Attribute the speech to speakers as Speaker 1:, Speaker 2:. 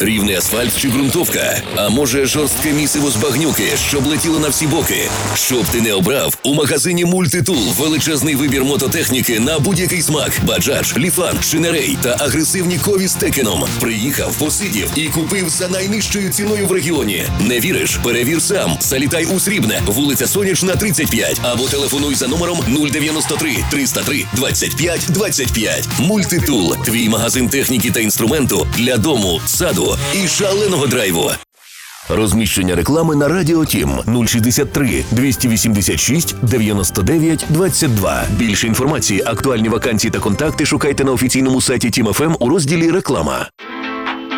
Speaker 1: Рівний асфальт чи ґрунтовка? А може жорстке місиво з багнюки, щоб летіло на всі боки? Щоб ти не обрав, у магазині «Мультитул» величезний вибір мототехніки на будь-який смак. Баджадж, Ліфан, Шинерей та агресивні Кові з Текеном. Приїхав, посидів і купив за найнижчою ціною в регіоні. Не віриш? Перевір сам. Залітай у Срібне, вулиця Сонячна, 35. Або телефонуй за номером 093 303 25 25. «Мультитул» – твій магазин техніки та інструменту для дому, саду і шаленого драйву. Розміщення реклами на Радіо Тім 063 286 99 22. Більше інформації, актуальні вакансії та контакти шукайте на офіційному сайті Тім ФМ у розділі «Реклама».